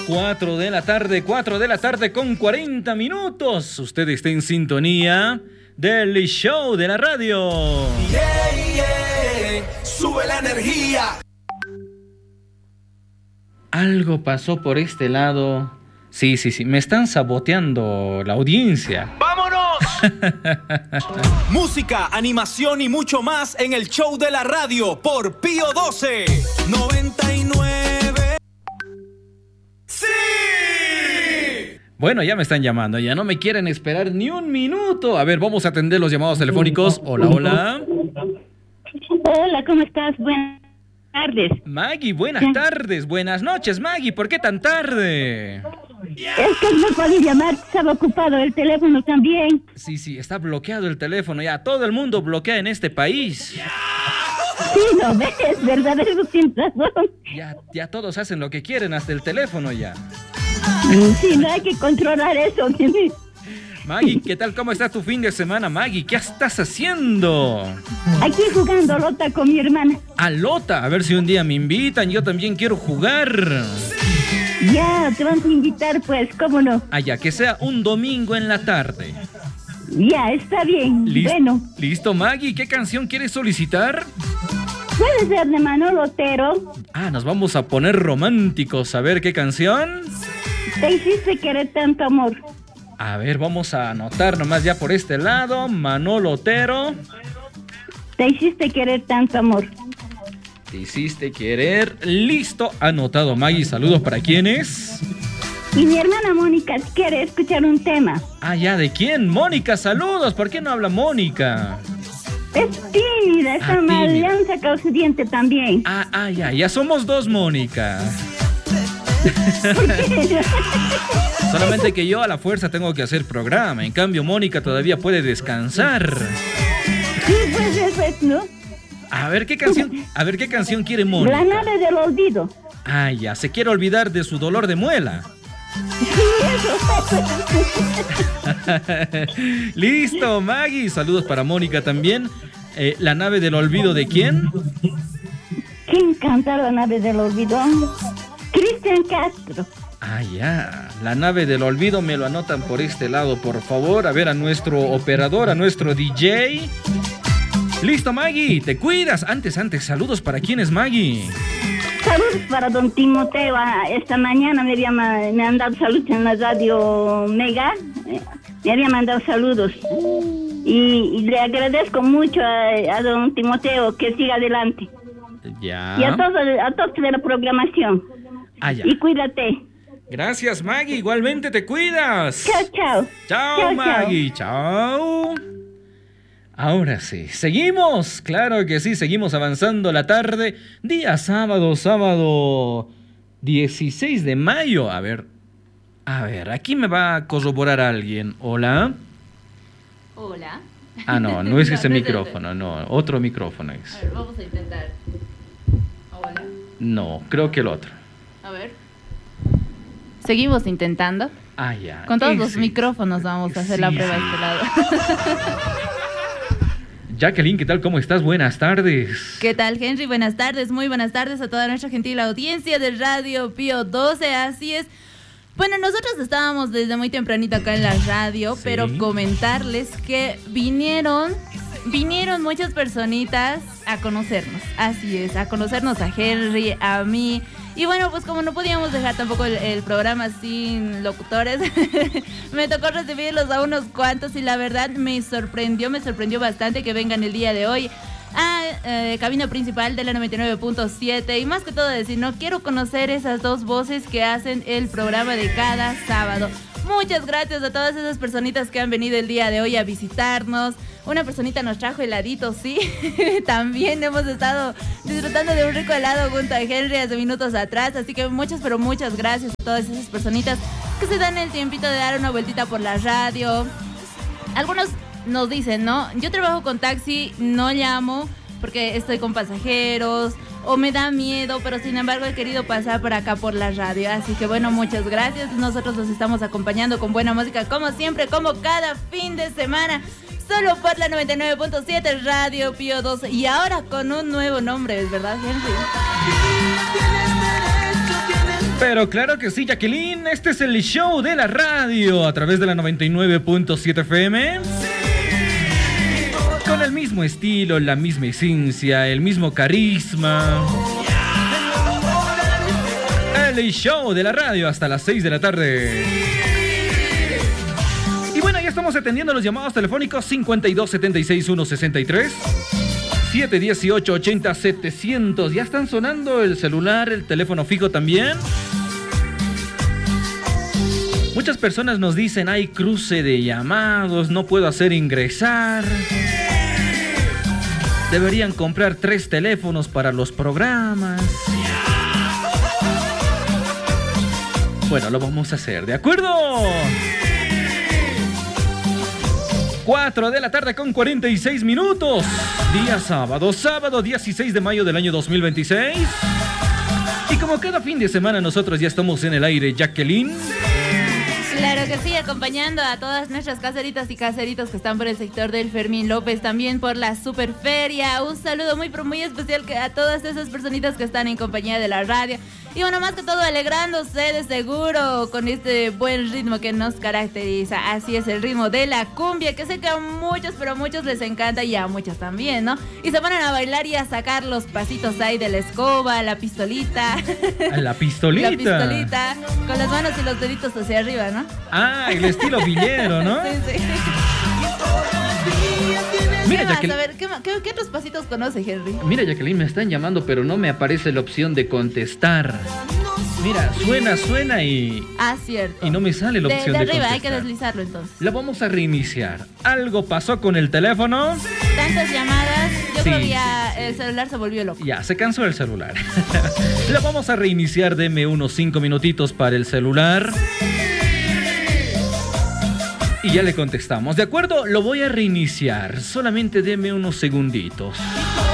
4 de la tarde con 40 minutos. Usted está en sintonía del show de la radio. Sube la energía. Algo pasó por este lado. Sí, me están saboteando la audiencia. ¡Vámonos! Música, animación y mucho más en el show de la radio por Pío 12 99. ¡Sí! Bueno, ya me están llamando, ya no me quieren esperar ni un minuto. A ver, vamos a atender los llamados telefónicos. Hola. Hola, ¿cómo estás? Buenas tardes. Maggie, buenas tardes. Buenas noches, Maggie. ¿Por qué tan tarde? Es que no podía llamar, estaba ocupado el teléfono también. Sí, está bloqueado el teléfono ya. Todo el mundo bloquea en este país. Sí, no ves, verdad, eso tienes razón. Ya todos hacen lo que quieren, hasta el teléfono ya. Sí, no hay que controlar eso. Maggie, ¿qué tal? ¿Cómo está tu fin de semana, Maggie? ¿Qué estás haciendo? Aquí jugando Lota con mi hermana. A Lota, a ver si un día me invitan, yo también quiero jugar. Ya, te vamos a invitar pues, ¿cómo no? Ya, que sea un domingo en la tarde. Ya, está bien, bueno. ¿Listo, Maggie? ¿Qué canción quieres solicitar? Puede ser de Manolo Otero. Nos vamos a poner románticos. A ver, ¿qué canción? Te hiciste querer tanto amor. A ver, vamos a anotar nomás ya por este lado. Manolo Otero. Te hiciste querer tanto amor. Te hiciste querer. Listo, anotado, Maggie. Saludos para quiénes. Y mi hermana Mónica quiere escuchar un tema. Ya, ¿de quién? Mónica, saludos. ¿Por qué no habla Mónica? Es tímida, está mal. Le han sacado su diente también. Ya somos dos Mónica. ¿Por qué? Solamente que yo a la fuerza tengo que hacer programa. En cambio, Mónica todavía puede descansar. Sí, pues eso es, ¿no? A ver qué canción quiere Mónica. La nave del olvido. Ya, se quiere olvidar de su dolor de muela. Sí, eso. Listo, Maggie. Saludos para Mónica también. La nave del olvido, ¿de quién? ¿Quién canta la nave del olvido? Cristian Castro. Ya. La nave del olvido, me lo anotan por este lado, por favor. A ver, a nuestro operador, a nuestro DJ. Listo, Maggie, te cuidas. Antes, saludos para quién es Maggie. Saludos para don Timoteo. Esta mañana me han dado saludos en la radio Mega. Me había mandado saludos. Y le agradezco mucho a don Timoteo que siga adelante. Ya. Y a todos de la programación. Ya. Y cuídate. Gracias, Maggie. Igualmente te cuidas. Chao. Chao, Maggie. Chao. Ahora sí, seguimos, claro que sí, seguimos avanzando la tarde, día sábado 16 de mayo. A ver, aquí me va a corroborar alguien. ¿Hola? Hola. No es ese micrófono, no, otro micrófono es. A ver, vamos a intentar. Hola. No, creo que el otro. A ver. Seguimos intentando. Ya. Con todos los micrófonos vamos a hacer la prueba de este lado. Jacqueline, ¿qué tal? ¿Cómo estás? Buenas tardes. ¿Qué tal, Henry? Buenas tardes, muy buenas tardes a toda nuestra gentil audiencia de Radio Pío 12, así es. Bueno, nosotros estábamos desde muy tempranito acá en la radio, pero comentarles que vinieron muchas personitas a conocernos, así es, a conocernos a Henry, a mí. Y bueno, pues como no podíamos dejar tampoco el programa sin locutores, me tocó recibirlos a unos cuantos y la verdad me sorprendió bastante que vengan el día de hoy a cabina principal de la 99.7 y más que todo decir, no quiero conocer esas dos voces que hacen el programa de cada sábado. Muchas gracias a todas esas personitas que han venido el día de hoy a visitarnos. Una personita nos trajo heladito, sí. También hemos estado disfrutando de un rico helado junto a Henry hace minutos atrás. Así que muchas gracias a todas esas personitas que se dan el tiempito de dar una vueltita por la radio. Algunos nos dicen, ¿no? Yo trabajo con taxi, no llamo porque estoy con pasajeros o me da miedo, pero sin embargo he querido pasar por acá por la radio. Así que bueno, muchas gracias. Nosotros los estamos acompañando con buena música como siempre, como cada fin de semana. Solo por la 99.7 Radio Pío 12. Y ahora con un nuevo nombre, ¿es verdad, Henry? Tienes derecho, tienes Pero claro que sí, Jacqueline, este es el show de la radio a través de la 99.7 FM. Con el mismo estilo, la misma esencia, el mismo carisma. El show de la radio hasta las 6 de la tarde. Y bueno, ya estamos atendiendo los llamados telefónicos 52 76 163 718 80 700. Ya están sonando el celular, el teléfono fijo también. Muchas personas nos dicen, hay cruce de llamados, no puedo hacer ingresar. Deberían comprar 3 teléfonos para los programas. Bueno, lo vamos a hacer, ¿de acuerdo? 4 de la tarde con 46 minutos. Día sábado, sábado 16 de mayo del año 2026. Y como cada fin de semana nosotros ya estamos en el aire, Jacqueline. Claro que sí, acompañando a todas nuestras caseritas y caseritos que están por el sector del Fermín López, también por la Superferia. Un saludo muy especial a todas esas personitas que están en compañía de la radio. Y bueno, más que todo alegrándose de seguro con este buen ritmo que nos caracteriza. Así es, el ritmo de la cumbia, que sé que a muchos, pero a muchos les encanta y a muchos también, ¿no? Y se ponen a bailar y a sacar los pasitos ahí de la escoba, la pistolita. La pistolita. La pistolita, con las manos y los deditos hacia arriba, ¿no? Ah, el estilo villero, ¿no? Sí, sí. Mira, Jacqueline, a ver, ¿qué otros pasitos conoce, Henry? Mira, Jacqueline, me están llamando, pero no me aparece la opción de contestar. Mira, suena y... Ah, cierto. Y no me sale la opción de arriba, contestar. hay que deslizarlo entonces. La vamos a reiniciar. ¿Algo pasó con el teléfono? Tantas llamadas, yo Sí, creo que ya el celular se volvió loco. Ya, se cansó el celular. La vamos a reiniciar, deme unos 5 minutitos para el celular. Y ya le contestamos, ¿de acuerdo? Lo voy a reiniciar, solamente deme unos segunditos.